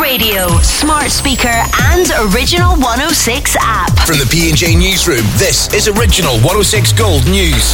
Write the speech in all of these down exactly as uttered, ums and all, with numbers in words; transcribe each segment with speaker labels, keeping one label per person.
Speaker 1: radio, smart speaker and Original one oh six app.
Speaker 2: From the P and J Newsroom, this is Original one oh six Gold News.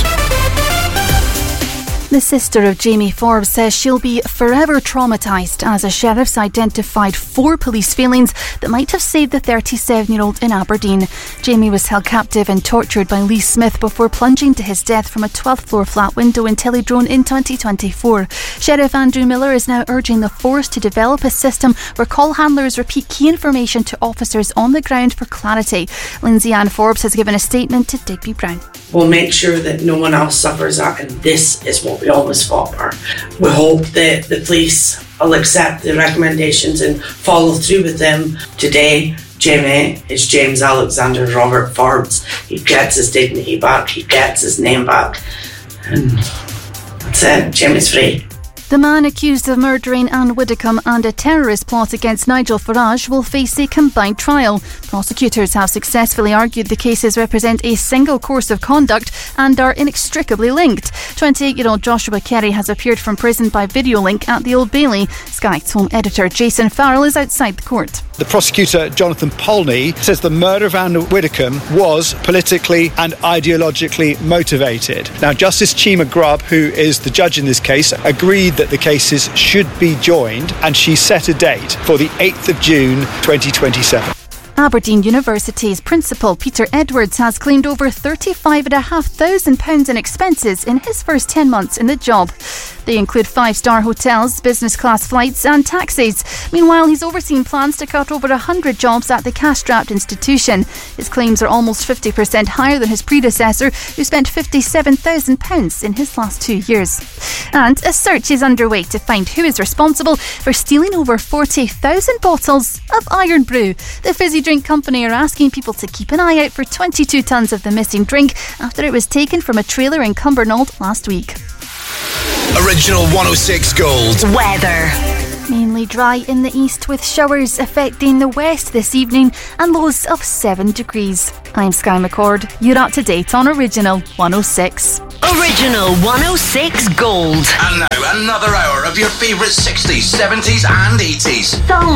Speaker 3: The sister of Jamie Forbes says she'll be forever traumatised as a sheriff's identified four police failings that might have saved the thirty-seven-year-old in Aberdeen. Jamie was held captive and tortured by Lee Smith before plunging to his death from a twelfth floor flat window in Tillydrone in twenty twenty-four. Sheriff Andrew Miller is now urging the force to develop a system where call handlers repeat key information to officers on the ground for clarity. Lindsay Ann Forbes has given a statement to Digby Brown.
Speaker 4: We'll make sure that no one else suffers that, and this is what we always fought for. We hope that the police will accept the recommendations and follow through with them. Today, Jamie is James Alexander Robert Forbes. He gets his dignity back, he gets his name back, and that's it, Jamie's free.
Speaker 3: The man accused of murdering Anne Widdecombe and a terrorist plot against Nigel Farage will face a combined trial. Prosecutors have successfully argued the cases represent a single course of conduct and are inextricably linked. twenty-eight-year-old Joshua Kerry has appeared from prison by video link at the Old Bailey. Sky's home editor Jason Farrell is outside the court.
Speaker 5: The prosecutor, Jonathan Polney, says the murder of Anne Widdecombe was politically and ideologically motivated. Now, Justice Chima Grubb, who is the judge in this case, agreed that the cases should be joined, and she set a date for the eighth of June twenty twenty-seven.
Speaker 3: Aberdeen University's principal Peter Edwards has claimed over thirty-five thousand five hundred pounds in expenses in his first ten months in the job. They include five-star hotels, business class flights and taxis. Meanwhile, he's overseen plans to cut over one hundred jobs at the cash-strapped institution. His claims are almost fifty percent higher than his predecessor, who spent fifty-seven thousand pounds in his last two years. And a search is underway to find who is responsible for stealing over forty thousand bottles of Iron Brew. The fizzy drink company are asking people to keep an eye out for twenty-two tonnes of the missing drink after it was taken from a trailer in Cumbernauld last week.
Speaker 2: Original one oh six Gold.
Speaker 1: Weather.
Speaker 3: Mainly dry in the east with showers affecting the west this evening and lows of seven degrees. I'm Sky McCord. You're up to date on Original one oh six.
Speaker 1: Original one oh six Gold.
Speaker 2: And now another hour of your favourite sixties, seventies and eighties.
Speaker 1: Songs